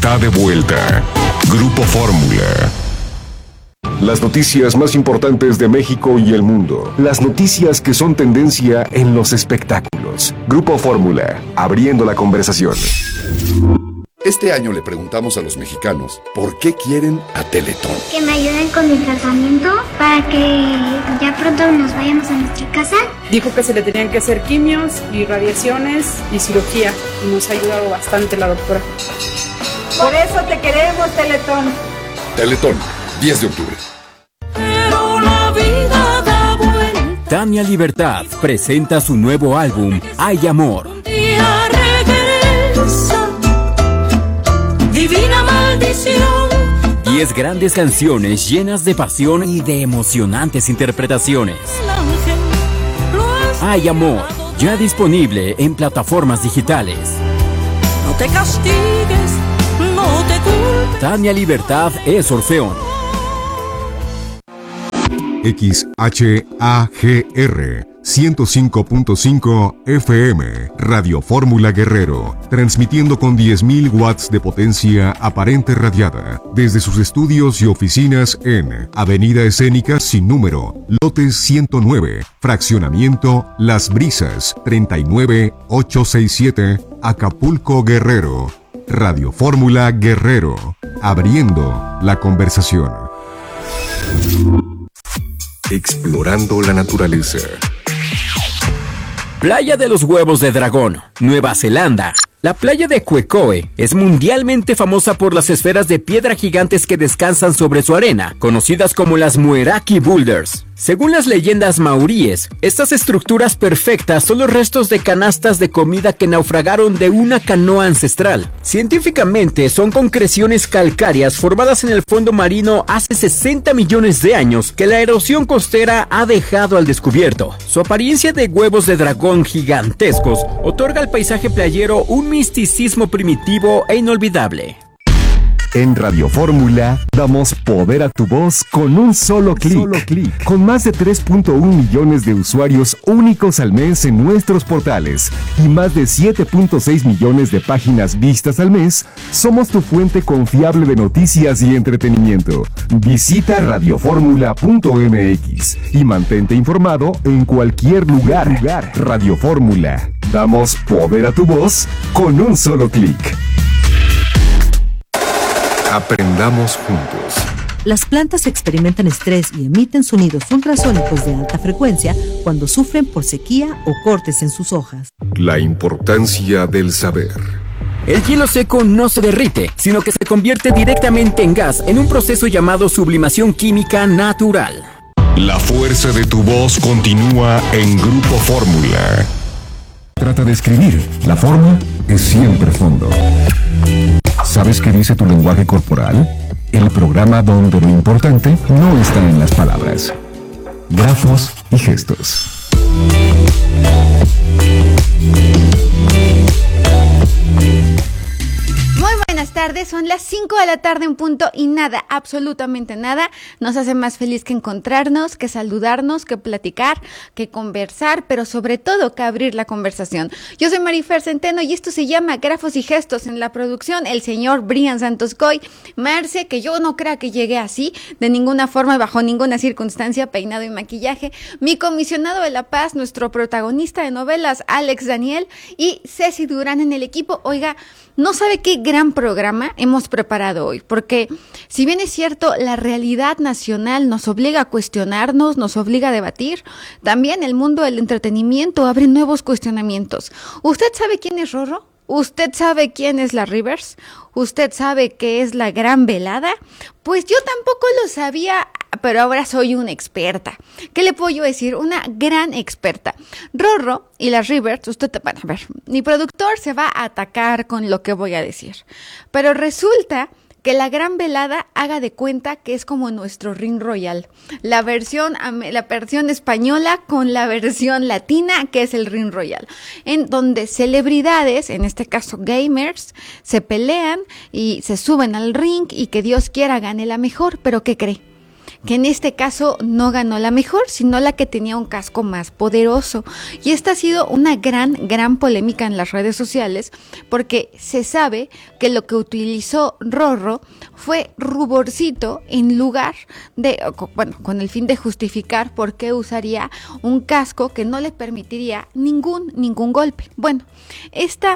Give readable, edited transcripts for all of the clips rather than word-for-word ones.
está de vuelta. Grupo Fórmula. Las noticias más importantes de México y el mundo. Las noticias que son tendencia en los espectáculos. Grupo Fórmula, abriendo la conversación. Este año le preguntamos a los mexicanos por qué quieren a Teletón. Que me ayuden con mi tratamiento para que ya pronto nos vayamos a nuestra casa. Dijo que se le tenían que hacer quimios y radiaciones y cirugía y nos ha ayudado bastante la doctora. Por eso te queremos, Teletón. Teletón, 10 de octubre. Pero la vida da vuelta. Tania Libertad presenta su nuevo álbum, Hay Amor. Un día regresa. Divina maldición. 10 grandes canciones llenas de pasión y de emocionantes interpretaciones. Hay Amor, ya disponible en plataformas digitales. No te castigues, no te culpes. Tania Libertad es Orfeón. XHAGR 105.5 FM, Radio Fórmula Guerrero, transmitiendo con 10.000 watts de potencia aparente radiada, desde sus estudios y oficinas en Avenida Escénica sin número, lote 109, fraccionamiento Las Brisas, 39867, Acapulco, Guerrero. Radio Fórmula Guerrero, abriendo la conversación. Explorando la naturaleza. Playa de los Huevos de Dragón, Nueva Zelanda. La playa de Quecoe es mundialmente famosa por las esferas de piedra gigantes que descansan sobre su arena, conocidas como las Mueraki Boulders. Según las leyendas maoríes, estas estructuras perfectas son los restos de canastas de comida que naufragaron de una canoa ancestral. Científicamente, son concreciones calcáreas formadas en el fondo marino hace 60 millones de años que la erosión costera ha dejado al descubierto. Su apariencia de huevos de dragón gigantescos otorga al paisaje playero un misticismo primitivo e inolvidable. En Radio Fórmula damos poder a tu voz con un solo clic. Con más de 3.1 millones de usuarios únicos al mes en nuestros portales y más de 7.6 millones de páginas vistas al mes, somos tu fuente confiable de noticias y entretenimiento. Visita radioformula.mx y mantente informado en cualquier lugar. Radio Fórmula. Damos poder a tu voz con un solo clic. Aprendamos juntos. Las plantas experimentan estrés y emiten sonidos ultrasónicos de alta frecuencia cuando sufren por sequía o cortes en sus hojas. La importancia del saber. El hielo seco no se derrite, sino que se convierte directamente en gas en un proceso llamado sublimación química natural. La fuerza de tu voz continúa en Grupo Fórmula. Trata de escribir. La forma es siempre fondo. ¿Sabes qué dice tu lenguaje corporal? El programa donde lo importante no está en las palabras. Grafos y gestos. Muy buenas tardes, son las 5 de la tarde en punto y nada, absolutamente nada nos hace más feliz que encontrarnos, que saludarnos, que platicar, que conversar, pero sobre todo que abrir la conversación. Yo soy Marifer Centeno y esto se llama Grafos y Gestos. En la producción, el señor Brian Santos Coy. Marce, que yo no crea que llegue así, de ninguna forma y bajo ninguna circunstancia, peinado y maquillaje. Mi comisionado de la paz, nuestro protagonista de novelas, Alex Daniel, y Ceci Durán en el equipo. Oiga, no sabe qué gran programa hemos preparado hoy, porque si bien es cierto, la realidad nacional nos obliga a cuestionarnos, nos obliga a debatir, también el mundo del entretenimiento abre nuevos cuestionamientos. ¿Usted sabe quién es Rorro? ¿Usted sabe quién es la Rivers? ¿Usted sabe qué es la Gran Velada? Pues yo tampoco lo sabía, pero ahora soy una experta. ¿Qué le puedo yo decir? Una gran experta. Rorro y las Rivers, a ver, mi productor se va a atacar con lo que voy a decir. Pero resulta que la Gran Velada haga de cuenta que es como nuestro Ring Royal. La versión española con la versión latina, que es el Ring Royal. En donde celebridades, en este caso gamers, se pelean y se suben al ring y que Dios quiera gane la mejor. ¿Pero qué cree? que en este caso no ganó la mejor, sino la que tenía un casco más poderoso. Y esta ha sido una gran polémica en las redes sociales, porque se sabe que lo que utilizó Rorro fue ruborcito en lugar de, bueno, con el fin de justificar por qué usaría un casco que no le permitiría ningún golpe. Bueno, esta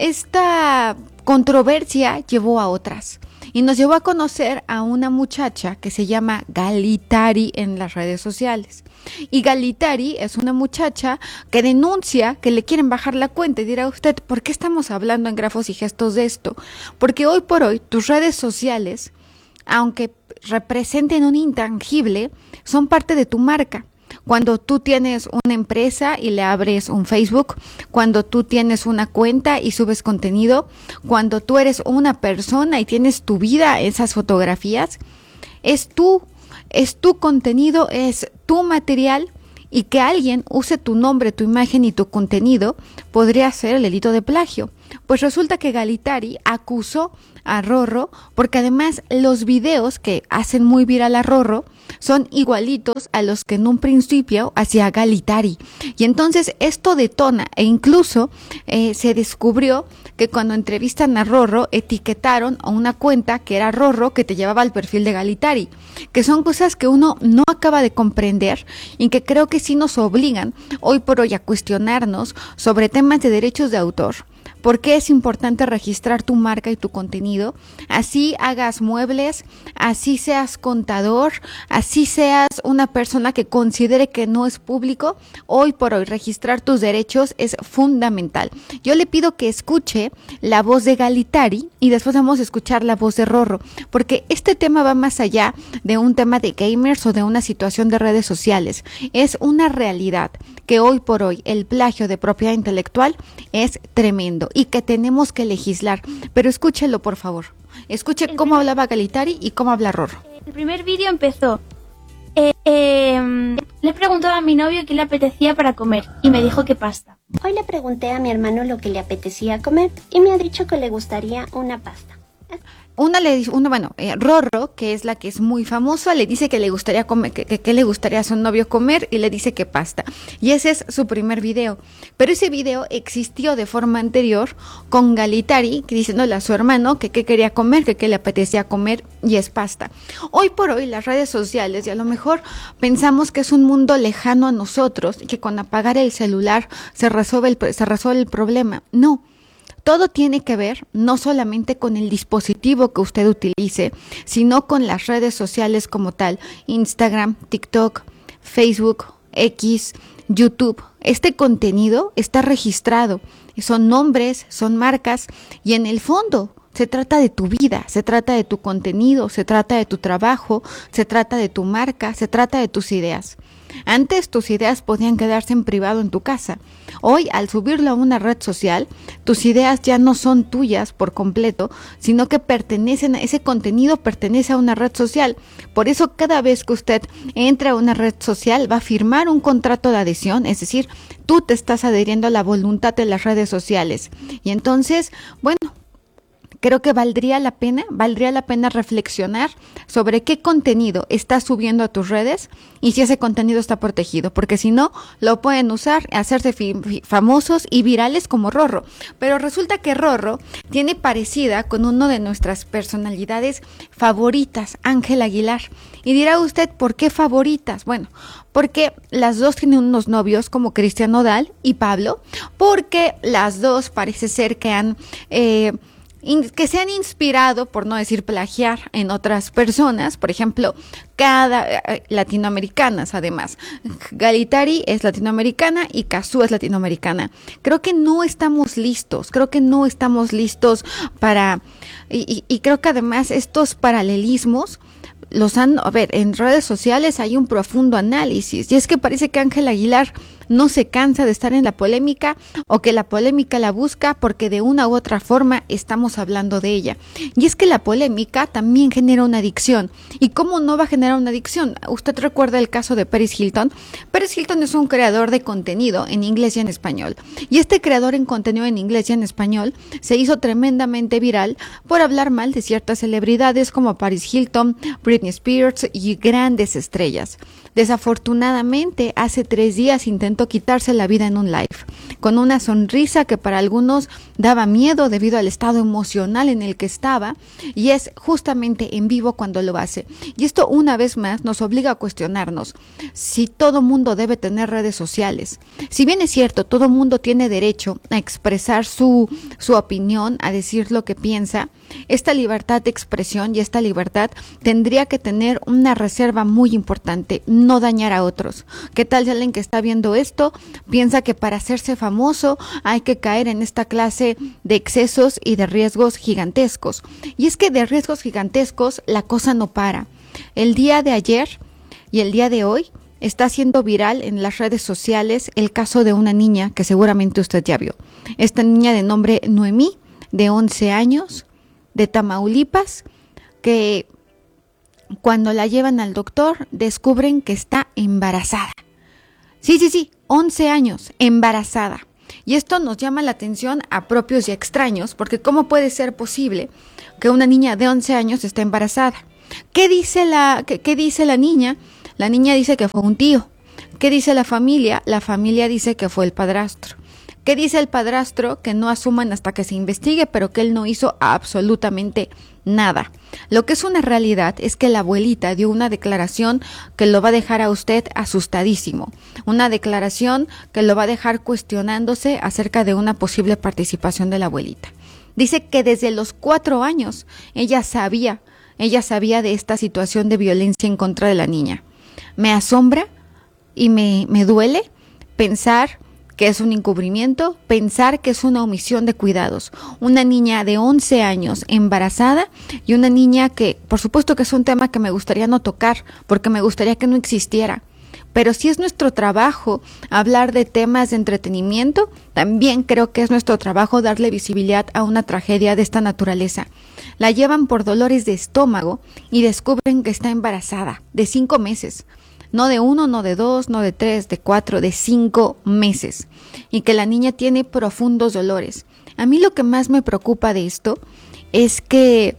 controversia llevó a otras y nos llevó a conocer a una muchacha que se llama Galitari en las redes sociales. Y Galitari es una muchacha que denuncia que le quieren bajar la cuenta. Y dirá usted, ¿por qué estamos hablando en Grafos y Gestos de esto? Porque hoy por hoy tus redes sociales, aunque representen un intangible, son parte de tu marca. Cuando tú tienes una empresa y le abres un Facebook, cuando tú tienes una cuenta y subes contenido, cuando tú eres una persona y tienes tu vida, esas fotografías, es tu contenido, es tu material, y que alguien use tu nombre, tu imagen y tu contenido podría ser el delito de plagio. Pues resulta que Galitari acusó a Rorro porque además los videos que hacen muy viral a Rorro son igualitos a los que en un principio hacía Galitari. Y entonces esto detona, e incluso se descubrió que cuando entrevistan a Rorro etiquetaron a una cuenta que era Rorro, que te llevaba al perfil de Galitari, que son cosas que uno no acaba de comprender y que creo que sí nos obligan hoy por hoy a cuestionarnos sobre temas de derechos de autor. ¿Por qué es importante registrar tu marca y tu contenido? Así hagas muebles, así seas contador, así seas una persona que considere que no es público. Hoy por hoy registrar tus derechos es fundamental. Yo le pido que escuche la voz de Galitari y después vamos a escuchar la voz de Rorro, porque este tema va más allá de un tema de gamers o de una situación de redes sociales. Es una realidad que hoy por hoy el plagio de propiedad intelectual es tremendo y que tenemos que legislar. Pero escúchelo, por favor. Escuche cómo hablaba Galitari y cómo habla Rorro. El primer vídeo empezó. Le preguntó a mi novio qué le apetecía para comer y me dijo que pasta. Hoy le pregunté a mi hermano lo que le apetecía comer y me ha dicho que le gustaría una pasta. Rorro, que es la que es muy famosa, le dice que le gustaría comer, que le gustaría a su novio comer y le dice que pasta. Y ese es su primer video. Pero ese video existió de forma anterior con Galitari, que diciéndole a su hermano que qué quería comer, que qué le apetecía comer y es pasta. Hoy por hoy las redes sociales, y a lo mejor pensamos que es un mundo lejano a nosotros, y que con apagar el celular se resuelve el problema. No. Todo tiene que ver no solamente con el dispositivo que usted utilice, sino con las redes sociales como tal, Instagram, TikTok, Facebook, X, YouTube. Este contenido está registrado, son nombres, son marcas y en el fondo se trata de tu vida, se trata de tu contenido, se trata de tu trabajo, se trata de tu marca, se trata de tus ideas. Antes tus ideas podían quedarse en privado en tu casa. Hoy, al subirlo a una red social, tus ideas ya no son tuyas por completo, sino que ese contenido pertenece a una red social. Por eso, cada vez que usted entre a una red social, va a firmar un contrato de adhesión, es decir, tú te estás adhiriendo a la voluntad de las redes sociales. Y entonces, bueno, creo que valdría la pena reflexionar sobre qué contenido estás subiendo a tus redes y si ese contenido está protegido, porque si no, lo pueden usar, hacerse famosos y virales como Rorro. Pero resulta que Rorro tiene parecida con uno de nuestras personalidades favoritas, Ángel Aguilar. Y dirá usted, ¿por qué favoritas? Bueno, porque las dos tienen unos novios como Cristian Nodal y Pablo, porque las dos parece ser que que se han inspirado, por no decir plagiar, en otras personas, por ejemplo, latinoamericanas además. Galitari es latinoamericana y Cazzu es latinoamericana. Creo que no estamos listos para, y creo que además estos paralelismos en redes sociales hay un profundo análisis, y es que parece que Ángel Aguilar no se cansa de estar en la polémica o que la polémica la busca porque de una u otra forma estamos hablando de ella. Y es que la polémica también genera una adicción. ¿Y cómo no va a generar una adicción? Usted recuerda el caso de Paris Hilton. Paris Hilton es un creador de contenido en inglés y en español. Y este creador en contenido en inglés y en español se hizo tremendamente viral por hablar mal de ciertas celebridades como Paris Hilton, Britney Spears y grandes estrellas. Desafortunadamente, hace 3 días intentó quitarse la vida en un live, con una sonrisa que para algunos daba miedo debido al estado emocional en el que estaba, y es justamente en vivo cuando lo hace. Y esto una vez más nos obliga a cuestionarnos si todo mundo debe tener redes sociales. Si bien es cierto, todo mundo tiene derecho a expresar su opinión, a decir lo que piensa, esta libertad de expresión y esta libertad tendría que tener una reserva muy importante, no dañar a otros. ¿Qué tal si alguien que está viendo esto piensa que para hacerse famoso hay que caer en esta clase de excesos y de riesgos gigantescos? Y es que de riesgos gigantescos la cosa no para. El día de ayer y el día de hoy está siendo viral en las redes sociales el caso de una niña que seguramente usted ya vio. Esta niña de nombre Noemí, de 11 años, de Tamaulipas, que cuando la llevan al doctor descubren que está embarazada. Sí, 11 años, embarazada. Y esto nos llama la atención a propios y a extraños, porque ¿cómo puede ser posible que una niña de 11 años esté embarazada? ¿Qué dice la niña? La niña dice que fue un tío. ¿Qué dice la familia? La familia dice que fue el padrastro. ¿Qué dice el padrastro? Que no asuman hasta que se investigue, pero que él no hizo absolutamente nada. Lo que es una realidad es que la abuelita dio una declaración que lo va a dejar a usted asustadísimo. Una declaración que lo va a dejar cuestionándose acerca de una posible participación de la abuelita. Dice que desde los 4 años ella sabía de esta situación de violencia en contra de la niña. Me asombra y me duele pensar que es un encubrimiento, pensar que es una omisión de cuidados. Una niña de 11 años embarazada y una niña que, por supuesto que es un tema que me gustaría no tocar, porque me gustaría que no existiera. Pero si es nuestro trabajo hablar de temas de entretenimiento, también creo que es nuestro trabajo darle visibilidad a una tragedia de esta naturaleza. La llevan por dolores de estómago y descubren que está embarazada, de 5 meses. No de 1, no de 2, no de 3, de 4, de 5 meses. Y que la niña tiene profundos dolores. A mí lo que más me preocupa de esto es que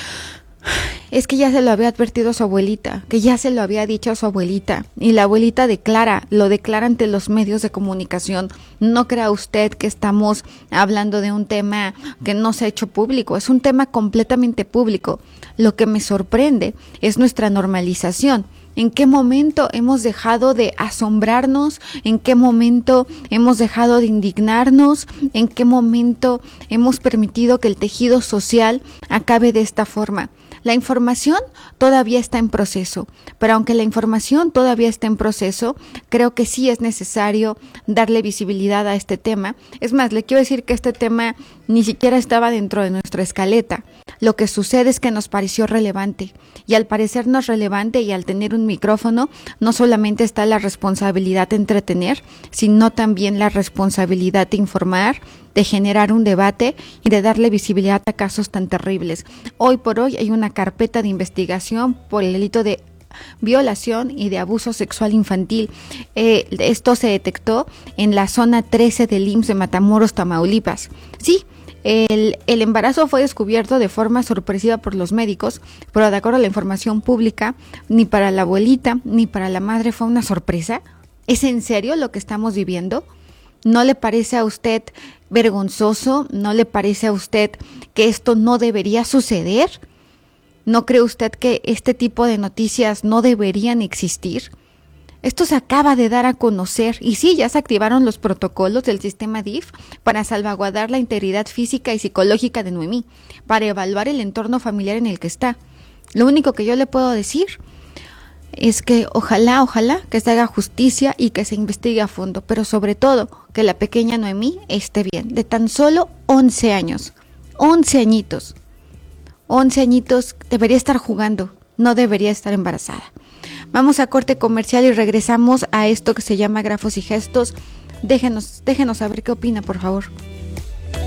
ya se lo había advertido a su abuelita, que ya se lo había dicho a su abuelita. Y la abuelita lo declara ante los medios de comunicación. No crea usted que estamos hablando de un tema que no se ha hecho público. Es un tema completamente público. Lo que me sorprende es nuestra normalización. ¿En qué momento hemos dejado de asombrarnos? ¿En qué momento hemos dejado de indignarnos? ¿En qué momento hemos permitido que el tejido social acabe de esta forma? La información todavía está en proceso, pero aunque la información todavía está en proceso, creo que sí es necesario darle visibilidad a este tema. Es más, le quiero decir que este tema ni siquiera estaba dentro de nuestra escaleta. Lo que sucede es que nos pareció relevante, y al parecernos relevante y al tener un micrófono, no solamente está la responsabilidad de entretener, sino también la responsabilidad de informar, de generar un debate y de darle visibilidad a casos tan terribles. Hoy por hoy hay una carpeta de investigación por el delito de violación y de abuso sexual infantil. Esto se detectó en la zona 13 del IMSS de Matamoros, Tamaulipas. Sí, el embarazo fue descubierto de forma sorpresiva por los médicos, pero de acuerdo a la información pública, ni para la abuelita ni para la madre fue una sorpresa. ¿Es en serio lo que estamos viviendo? ¿No le parece a usted vergonzoso? ¿No le parece a usted que esto no debería suceder? ¿No cree usted que este tipo de noticias no deberían existir? Esto se acaba de dar a conocer y sí, ya se activaron los protocolos del sistema DIF para salvaguardar la integridad física y psicológica de Noemí, para evaluar el entorno familiar en el que está. Lo único que yo le puedo decir es que ojalá que se haga justicia y que se investigue a fondo, pero sobre todo que la pequeña Noemí esté bien, de tan solo 11 años, 11 añitos debería estar jugando, no debería estar embarazada. Vamos a corte comercial y regresamos a esto que se llama grafos y gestos. Déjenos saber qué opina, por favor.